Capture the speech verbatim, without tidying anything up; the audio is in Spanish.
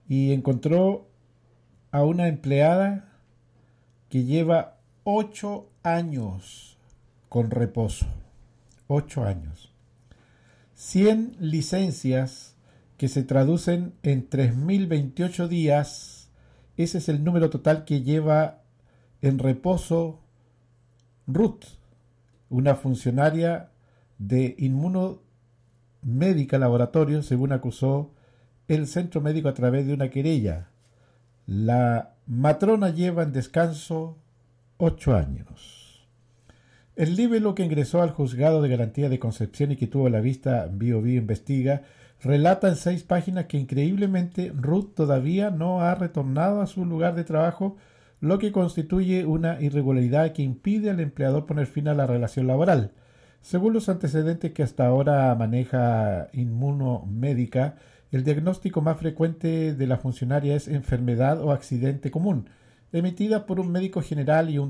y encontró a una empleada que lleva ocho años con reposo. Ocho años. cien licencias que se traducen en tres mil veintiocho días. Ese es el número total que lleva en reposo Ruth, una funcionaria de Inmunomédica Laboratorio, según acusó el centro médico a través de una querella. La matrona lleva en descanso ocho años. El libelo que ingresó al juzgado de garantía de Concepción y que tuvo la vista Bio Bio Investiga relata en seis páginas que increíblemente Ruth todavía no ha retornado a su lugar de trabajo, lo que constituye una irregularidad que impide al empleador poner fin a la relación laboral. Según los antecedentes que hasta ahora maneja Inmunomédica, el diagnóstico más frecuente de la funcionaria es enfermedad o accidente común, emitida por un médico general y un